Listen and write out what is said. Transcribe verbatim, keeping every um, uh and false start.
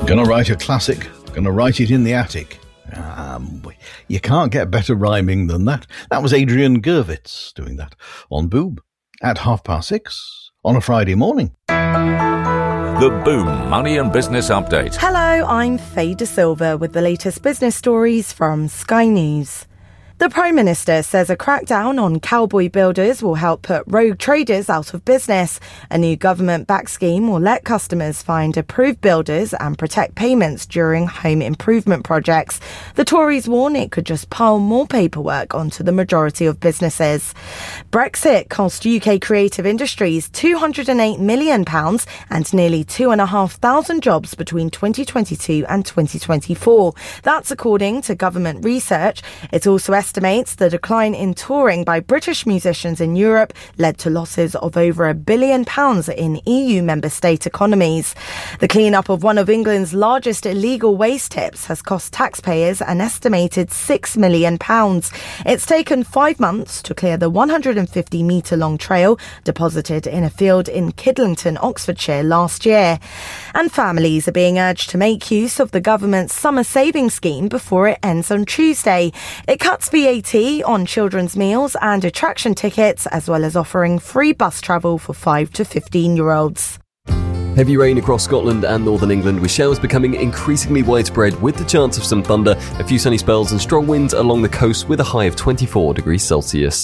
Gonna write a classic, gonna write it in the attic. Um, you can't get better rhyming than that. That was Adrian Gervitz doing that on Boom at half past six on a Friday morning. The Boom Money and Business Update. Hello, I'm Faye De Silva with the latest business stories from Sky News. The Prime Minister says a crackdown on cowboy builders will help put rogue traders out of business. A new government-backed scheme will let customers find approved builders and protect payments during home improvement projects. The Tories warn it could just pile more paperwork onto the majority of businesses. Brexit cost U K creative industries two hundred eight million pounds and nearly two thousand five hundred jobs between twenty twenty-two and twenty twenty-four. That's according to government research. It also estimates the decline in touring by British musicians in Europe led to losses of over a billion pounds in E U member state economies. The clean-up of one of England's largest illegal waste tips has cost taxpayers an estimated six million pounds. It's taken five months to clear the one hundred fifty metre long trail deposited in a field in Kidlington, Oxfordshire last year. And families are being urged to make use of the government's summer savings scheme before it ends on Tuesday. It cuts V A T on children's meals and attraction tickets, as well as offering free bus travel for five to fifteen-year-olds. Heavy rain across Scotland and northern England, with showers becoming increasingly widespread with the chance of some thunder, a few sunny spells and strong winds along the coast with a high of twenty-four degrees Celsius.